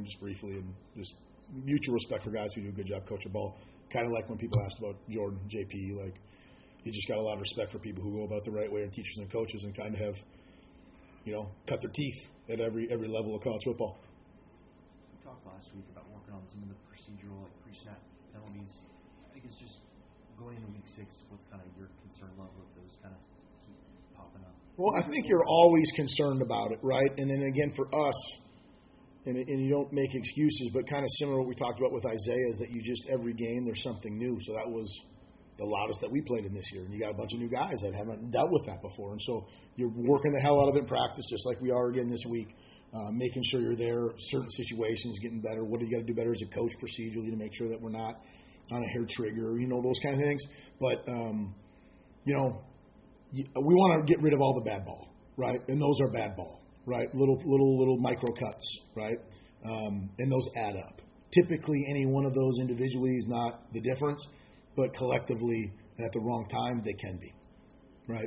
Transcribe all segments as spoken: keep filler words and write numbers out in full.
him just briefly, and just mutual respect for guys who do a good job coaching ball. Kind of like when people asked about Jordan, J P, like you just got a lot of respect for people who go about the right way, and teachers and coaches, and kind of have, you know, cut their teeth at every every level of college football. We talked last week about working on some of the procedural, like pre-snap penalties. I think it's just going into week six. What's kind of your concern level if those kind of keep popping up? Well, I think you're always concerned about it, right? And then again, for us, and, and you don't make excuses, but kind of similar to what we talked about with Isaiah, is that you just, every game, there's something new. So that was the loudest that we played in this year. And you got a bunch of new guys that haven't dealt with that before. And so you're working the hell out of it in practice, just like we are again this week, uh, making sure you're there, certain situations, getting better. What do you got to do better as a coach procedurally to make sure that we're not on a hair trigger, you know, those kind of things. But, um, you know, we want to get rid of all the bad ball, right? And those are bad ball. Right, little little little micro cuts, right, um, and those add up. Typically, any one of those individually is not the difference, but collectively, at the wrong time, they can be, right?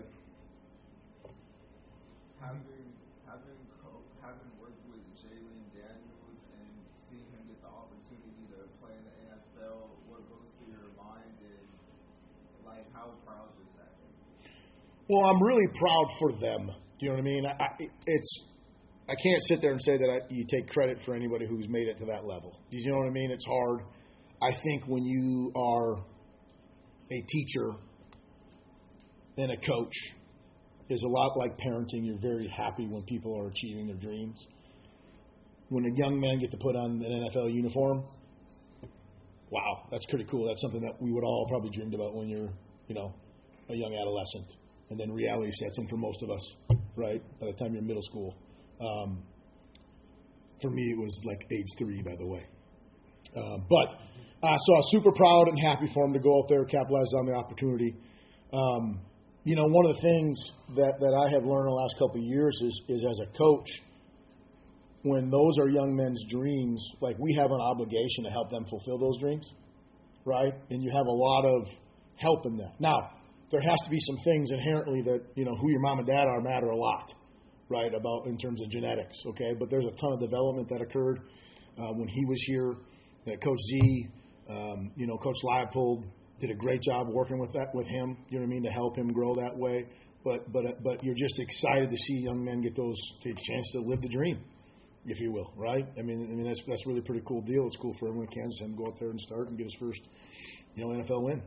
Having having having worked with Jalen Daniels and seeing him get the opportunity to play in the N F L, what goes through your mind, and like how proud is that? Well, I'm really proud for them. Do you know what I mean? I, it's I can't sit there and say that I, you take credit for anybody who's made it to that level. Do you know what I mean? It's hard. I think when you are a teacher and a coach, is a lot like parenting. You're very happy when people are achieving their dreams. When a young man get to put on an N F L uniform, wow, that's pretty cool. That's something that we would all probably dreamed about when you're, you know, a young adolescent. And then reality sets in for most of us, right, by the time you're in middle school. Um, for me, it was like age three, by the way. Uh, but uh, so I was super proud and happy for him to go out there, capitalize on the opportunity. Um, you know, one of the things that, that I have learned in the last couple of years is, is as a coach, when those are young men's dreams, like we have an obligation to help them fulfill those dreams, right? And you have a lot of help in that. Now, there has to be some things inherently that, you know, who your mom and dad are matter a lot, right, about in terms of genetics, okay? But there's a ton of development that occurred uh, when he was here. Uh, Coach Z, um, you know, Coach Leipold did a great job working with that with him, you know what I mean, to help him grow that way. But but but you're just excited to see young men get those take a chance to live the dream, if you will, right? I mean, I mean that's that's really a pretty cool deal. It's cool for everyone in Kansas to go out there and start and get his first, you know, N F L win.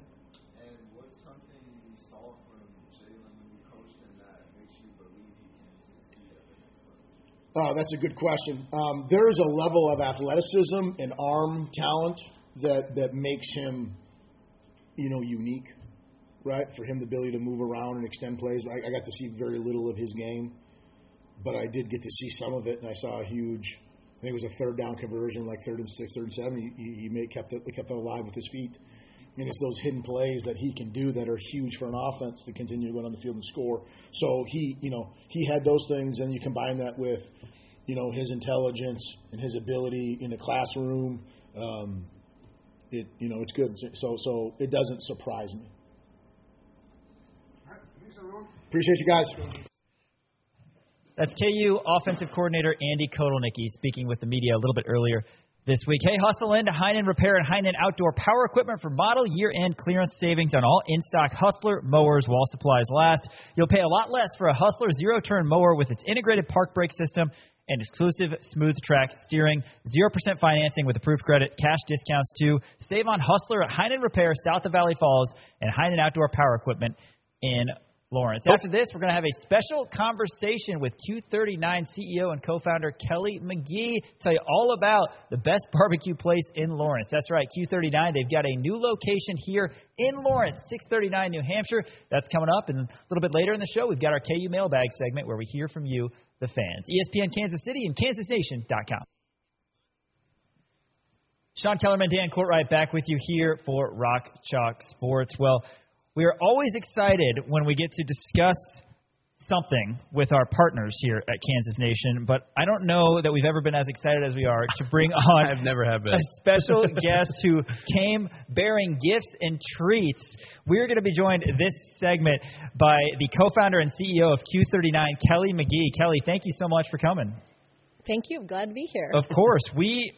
Uh, that's a good question. Um, there is a level of athleticism and arm talent that, that makes him, you know, unique, right? For him, the ability to move around and extend plays. I, I got to see very little of his game, but I did get to see some of it, and I saw a huge, I think it was a third down conversion, like third and six, third and seven. He, he made, kept it kept it alive with his feet. And it's those hidden plays that he can do that are huge for an offense to continue to go on the field and score. So he, you know, he had those things, and you combine that with, you know, his intelligence and his ability in the classroom. Um, it, you know, it's good. So, so it doesn't surprise me. All right, thanks everyone. Appreciate you guys. That's K U offensive coordinator Andy Kotelnicki speaking with the media a little bit earlier this week. Hey, hustle into Heinen Repair and Heinen Outdoor Power Equipment for model year-end clearance savings on all in-stock Hustler mowers while supplies last. You'll pay a lot less for a Hustler zero-turn mower with its integrated park brake system and exclusive smooth track steering. zero percent financing with approved credit, cash discounts too. Save on Hustler at Heinen Repair south of Valley Falls and Heinen Outdoor Power Equipment in Lawrence. After this, we're going to have a special conversation with Q thirty-nine C E O and co-founder Kelly McGee. Tell you all about the best barbecue place in Lawrence. That's right, Q thirty-nine. They've got a new location here in Lawrence, six thirty-nine New Hampshire. That's coming up. And a little bit later in the show, we've got our K U mailbag segment where we hear from you, the fans. E S P N Kansas City and Kansas Nation dot com. Sean Kellerman, Dan Courtwright back with you here for Rock Chalk Sports. Well, we are always excited when we get to discuss something with our partners here at Kansas Nation, but I don't know that we've ever been as excited as we are to bring on I've never have been. a special guest who came bearing gifts and treats. We're going to be joined this segment by the co-founder and C E O of Q thirty-nine, Kelly McGee. Kelly, thank you so much for coming. Thank you. Glad to be here. Of course. We